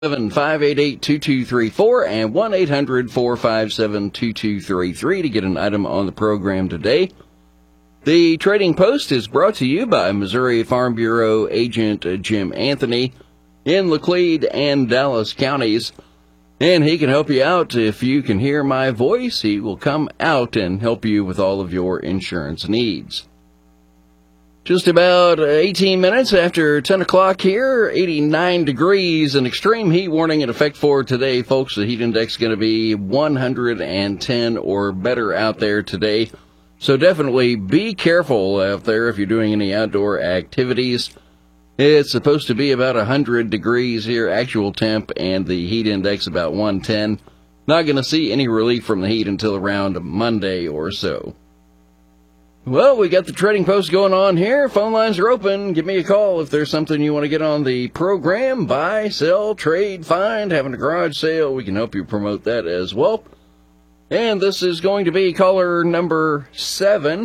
588-2234 and 1-800-457-2233 to get an item on the program today. The Trading Post is brought to you by Missouri Farm Bureau agent Jim Anthony in Laclede and Dallas counties. And he can help you out. If you can hear my voice, he will come out and help you with all of your insurance needs. Just about 18 minutes after 10 o'clock here, 89 degrees, an extreme heat warning in effect for today, folks. The heat index is going to be 110 or better out there today. So definitely be careful out there if you're doing any outdoor activities. It's supposed to be about 100 degrees here, actual temp, and the heat index about 110. Not going to see any relief from the heat until around Monday or so. Well, we got the Trading Post going on here. Phone lines are open. Give me a call if there's something you want to get on the program. Buy, sell, trade, find, having a garage sale. We can help you promote that as well. And this is going to be caller number 7.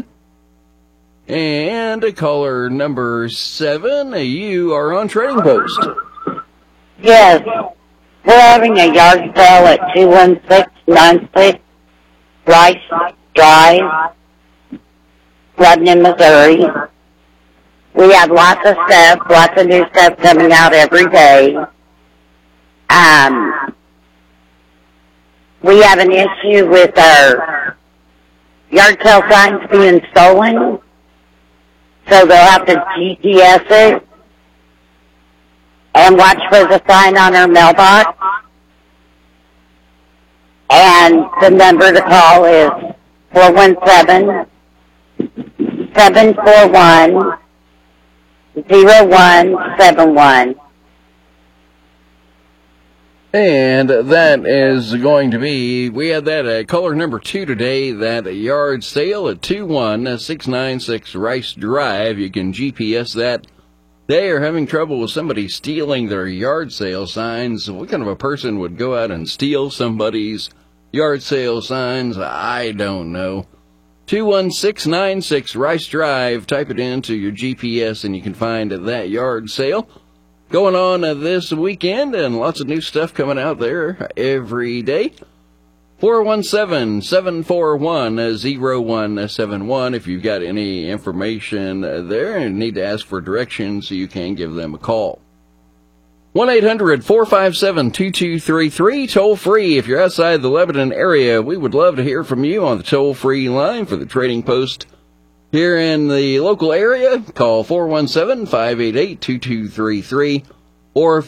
And caller number 7, you are on Trading Post. Yes. We're having a yard sale at 21696 Rice Drive, Lebanon, Missouri. We have lots of new stuff coming out every day. We have an issue with our yard sale signs being stolen, so they'll have to GPS it and watch for the sign on our mailbox. And the number to call is 417-741-0171. And that is going to be, we had that at caller number 2 today, that yard sale at 21696 Rice Drive. You can GPS that. They are having trouble with somebody stealing their yard sale signs. What kind of a person would go out and steal somebody's yard sale signs? I don't know. 21696 Rice Drive. Type it into your GPS and you can find that yard sale going on this weekend, and lots of new stuff coming out there every day. 417-741-0171 if you've got any information there and need to ask for directions, so you can give them a call. 1-800-457-2233, toll-free. If you're outside the Lebanon area, we would love to hear from you on the toll-free line for the Trading Post. Here in the local area, call 417-588-2233 or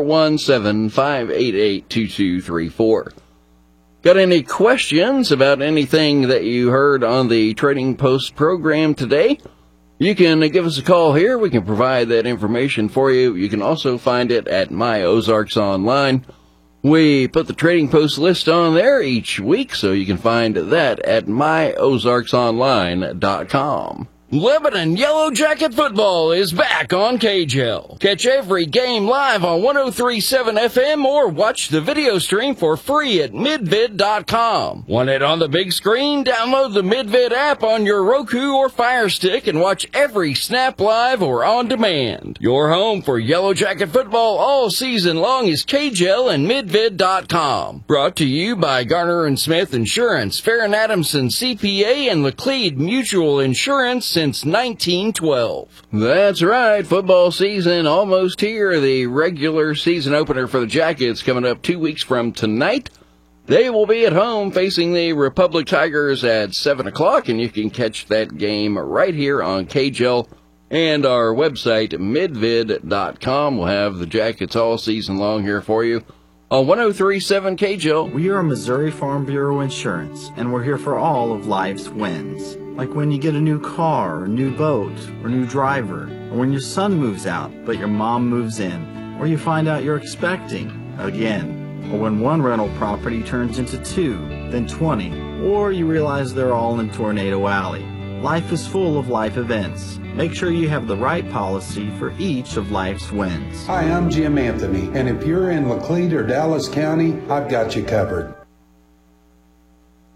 417-588-2234. Got any questions about anything that you heard on the Trading Post program today? You can give us a call here. We can provide that information for you. You can also find it at My Ozarks Online. We put the Trading Post list on there each week, so you can find that at myozarksonline.com. Lebanon Yellow Jacket football is back on KJL. Catch every game live on 103.7 FM or watch the video stream for free at midvid.com. Want it on the big screen? Download the Midvid app on your Roku or Fire Stick and watch every snap live or on demand. Your home for Yellow Jacket football all season long is KJL and midvid.com. Brought to you by Garner & Smith Insurance, Farron Adamson CPA, and Laclede Mutual Insurance since 1912. That's right, football season almost here. The regular season opener for the Jackets coming up 2 weeks from tonight. They will be at home facing the Republic Tigers at 7 o'clock, and you can catch that game right here on KJL and our website, midvid.com. We'll have the Jackets all season long here for you on 103.7 KJL. We are Missouri Farm Bureau Insurance, and we're here for all of life's wins. Like when you get a new car, or new boat, or new driver, or when your son moves out, but your mom moves in, or you find out you're expecting again, or when one rental property turns into 2, then 20, or you realize they're all in Tornado Alley. Life is full of life events. Make sure you have the right policy for each of life's wins. Hi, I'm Jim Anthony, and if you're in Laclede or Dallas County, I've got you covered.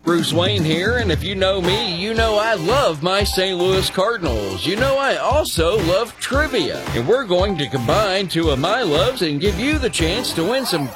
Bruce Wayne here, and if you know me, you know I love my St. Louis Cardinals. You know I also love trivia, and we're going to combine two of my loves and give you the chance to win some